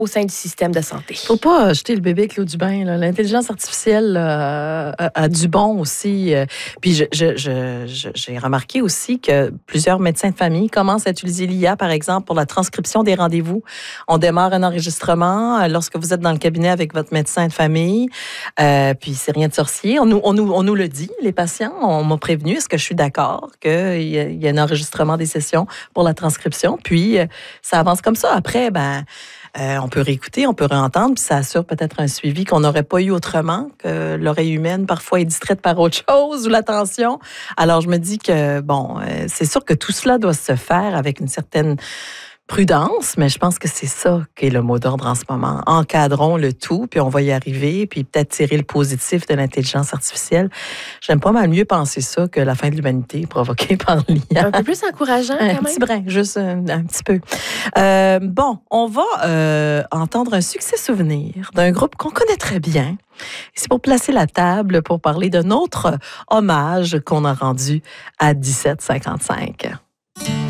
au sein du système de santé. Faut pas jeter le bébé avec l'eau du bain. Là. L'intelligence artificielle a du bon aussi. Puis j'ai remarqué aussi que plusieurs médecins de famille commencent à utiliser l'IA, par exemple, pour la transcription des rendez-vous. On démarre un enregistrement lorsque vous êtes dans le cabinet avec votre médecin de famille. Puis c'est rien de sorcier. On nous le dit, les patients. On m'a prévenu. Est-ce que je suis d'accord qu'il y a un enregistrement des sessions pour la transcription? Puis ça avance comme ça. Après, on peut réécouter, on peut réentendre, puis ça assure peut-être un suivi qu'on n'aurait pas eu autrement, que l'oreille humaine, parfois, est distraite par autre chose ou l'attention. Alors, je me dis que, c'est sûr que tout cela doit se faire avec une certaine prudence, mais je pense que c'est ça qui est le mot d'ordre en ce moment. Encadrons le tout, puis on va y arriver, puis peut-être tirer le positif de l'intelligence artificielle. J'aime pas mal mieux penser ça que la fin de l'humanité provoquée par l'IA. Un peu plus encourageant, quand même. Un petit brin, juste un petit peu. On va entendre un succès souvenir d'un groupe qu'on connaît très bien. C'est pour placer la table, pour parler d'un autre hommage qu'on a rendu à 1755.